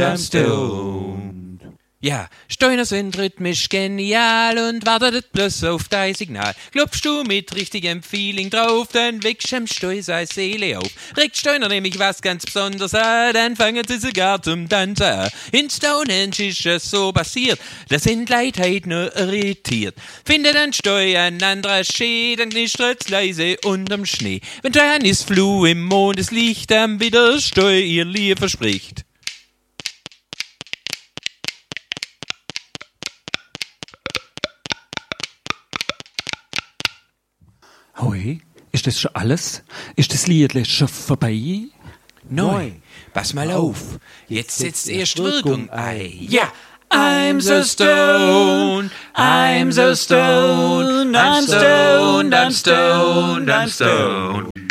I'm stoned. Ja, Steiner sind rhythmisch genial und wartet bloß auf dein Signal. Klopfst du mit richtigem Feeling drauf, dann wächst am Steu seine Seele auf. Regt Steiner nämlich was ganz Besonderes an, dann fangen sie sogar zum Tanzen an. In Stonehenge ist es so passiert, da sind Leute heute nur irritiert. Findet ein Steu an anderer Schee, dann knistert's leise unterm Schnee. Wenn Johannes Fluh im Mondeslicht am wieder Steu ihr Liebe verspricht. Hoi, ist das schon alles? Ist das Lied schon vorbei? Neu, pass mal auf, jetzt setzt erst Wirkung ein. Ja! I'm so stoned, I'm so stoned, I'm stoned, I'm stoned, I'm stoned.